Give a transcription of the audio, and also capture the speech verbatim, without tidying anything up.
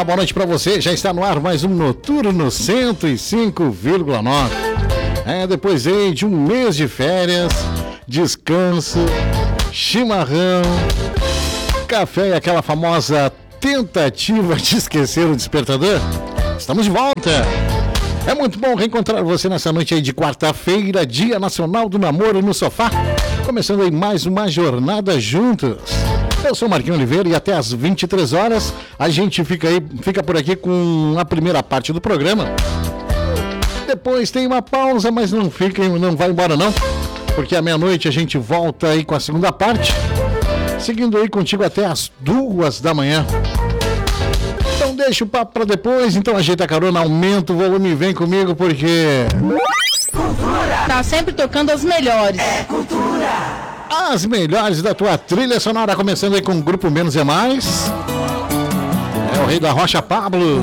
Olá, boa noite pra você. Já está no ar mais um Noturno cento e cinco vírgula nove. É, depois aí de um mês de férias, descanso, chimarrão, café e aquela famosa tentativa de esquecer o despertador. Estamos de volta. É muito bom reencontrar você nessa noite aí de quarta-feira, Dia Nacional do Namoro no Sofá. Começando aí mais uma jornada juntos. Eu sou Marquinhos Oliveira e até às vinte e três horas a gente fica aí, fica por aqui com a primeira parte do programa. Depois tem uma pausa, mas não fica, não vai embora não, porque à meia-noite a gente volta aí com a segunda parte, seguindo aí contigo até às duas da manhã. Então deixa o papo pra depois, então ajeita a carona, aumenta o volume e vem comigo porque... Cultura! Tá sempre tocando as melhores. É cultura! As melhores da tua trilha sonora, começando aí com o Grupo Menos é Mais. É o Rei da Rocha Pablo.